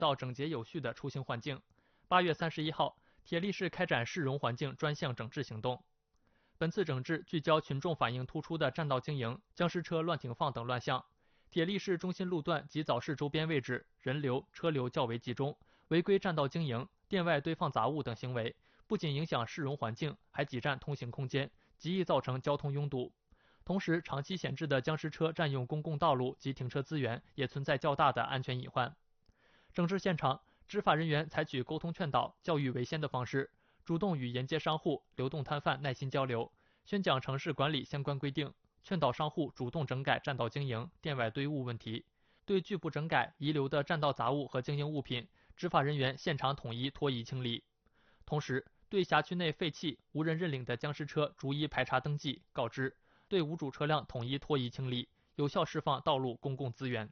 到整洁有序的出行环境。8月31号，铁力市开展市容环境专项整治行动。本次整治聚焦群众反映突出的占道经营、僵尸车乱停放等乱象。铁力市中心路段及早市周边位置人流、车流较为集中，违规占道经营、店外堆放杂物等行为，不仅影响市容环境，还挤占通行空间，极易造成交通拥堵。同时，长期闲置的僵尸车占用公共道路及停车资源，也存在较大的安全隐患。整治现场，执法人员采取沟通劝导、教育为先的方式，主动与沿街商户、流动摊贩耐心交流，宣讲城市管理相关规定，劝导商户主动整改占道经营、店外堆物问题。对拒不整改、遗留的占道杂物和经营物品，执法人员现场统一拖移清理。同时，对辖区内废弃、无人认领的僵尸车逐一排查登记、告知，对无主车辆统一拖移清理，有效释放道路公共资源。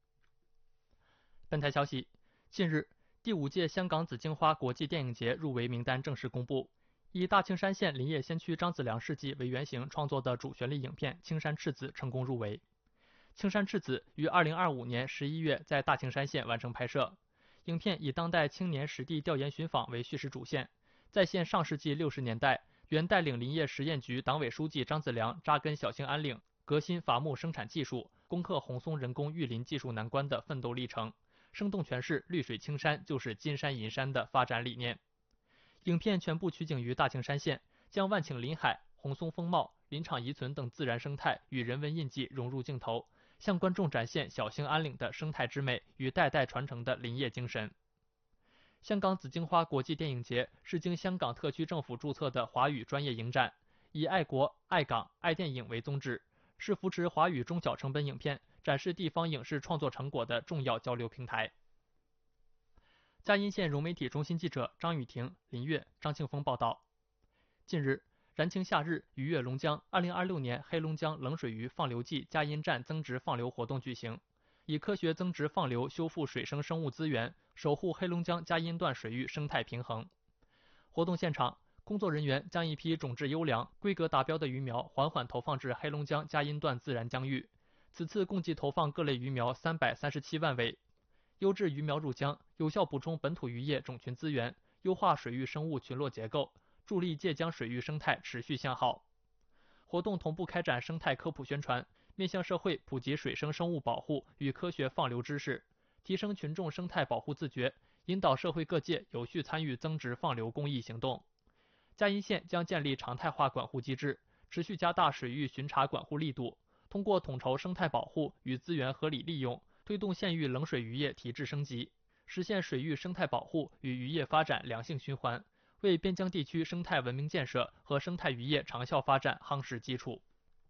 本台消息，近日，第5届香港紫荆花国际电影节入围名单正式公布。以大青山县林业先驱张子良事迹为原型创作的主旋律影片《青山赤子》成功入围。青山赤子于2025年11月在大青山县完成拍摄。影片以当代青年实地调研寻访为叙事主线，再现上世纪60年代原带领林业实验局党委书记张子良扎根小兴安岭，革新伐木生产技术，攻克红松人工育林技术难关的奋斗历程，生动诠释绿水青山就是金山银山的发展理念。影片全部取景于大青山县，将万顷林海、红松风貌、林场遗存等自然生态与人文印记融入镜头，向观众展现小兴安岭的生态之美与代代传承的林业精神。香港紫荆花国际电影节是经香港特区政府注册的华语专业影展，以爱国、爱港、爱电影为宗旨，是扶持华语中小成本影片、展示地方影视创作成果的重要交流平台。嘉荫县融媒体中心记者张雨婷、林月、张庆峰报道。近日，燃情夏日，鱼跃龙江2026年黑龙江冷水鱼放流季嘉荫站增殖放流活动举行，以科学增殖放流修复水生生物资源，守护黑龙江嘉荫段水域生态平衡。活动现场，工作人员将一批种质优良、规格达标的鱼苗缓缓投放至黑龙江嘉荫段自然江域。此次共计投放各类鱼苗337万尾。优质鱼苗入江，有效补充本土渔业种群资源，优化水域生物群落结构，助力界江水域生态持续向好。活动同步开展生态科普宣传，面向社会普及水生生物保护与科学放流知识，提升群众生态保护自觉，引导社会各界有序参与增殖放流公益行动。嘉荫县将建立常态化管护机制，持续加大水域巡查管护力度，通过统筹生态保护与资源合理利用，推动县域冷水渔业提质升级，实现水域生态保护与渔业发展良性循环，为边疆地区生态文明建设和生态渔业长效发展夯实基础。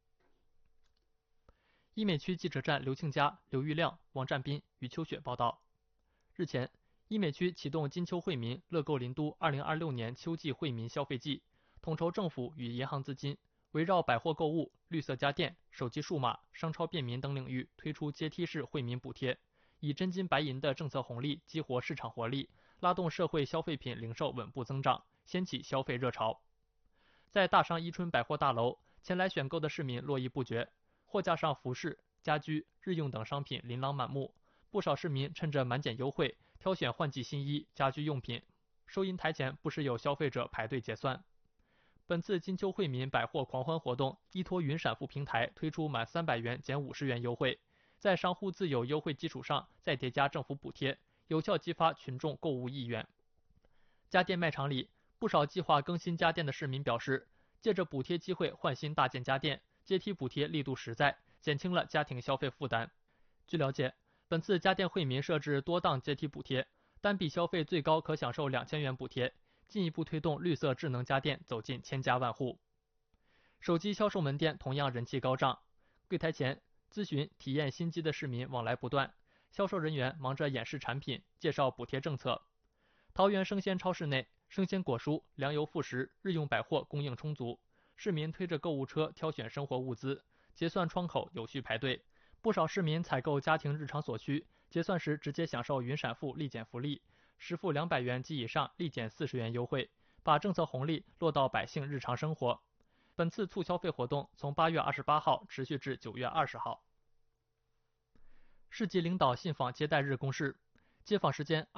医美区记者站刘庆佳、刘玉亮、王占斌与秋雪报道。日前，医美区启动金秋惠民乐购林都2026年秋季惠民消费季，统筹政府与银行资金，围绕百货购物、绿色家电、手机数码、商超便民等领域推出阶梯式惠民补贴，以真金白银的政策红利激活市场活力，拉动社会消费品零售稳步增长，掀起消费热潮。在大商伊春百货大楼，前来选购的市民络绎不绝，货架上服饰、家居、日用等商品琳琅满目，不少市民趁着满减优惠挑选换季新衣、家居用品。收银台前不时有消费者排队结算。本次金秋惠民百货狂欢活动依托云闪付平台推出满300元减50元优惠，在商户自有优惠基础上再叠加政府补贴，有效激发群众购物意愿。家电卖场里，不少计划更新家电的市民表示，借着补贴机会换新大件家电，阶梯补贴力度实在，减轻了家庭消费负担。据了解，本次家电惠民设置多档阶梯补贴，单笔消费最高可享受2000元补贴，进一步推动绿色智能家电走进千家万户。手机销售门店同样人气高涨，柜台前咨询体验新机的市民往来不断，销售人员忙着演示产品，介绍补贴政策。桃园生鲜超市内，生鲜果蔬、粮油副食、日用百货供应充足，市民推着购物车挑选生活物资，结算窗口有序排队。不少市民采购家庭日常所需，结算时直接享受云闪付立减福利，实付200元及以上立减40元优惠，把政策红利落到百姓日常生活。本次促消费活动从8月28号持续至9月20号。市级领导信访接待日公示， 接放时间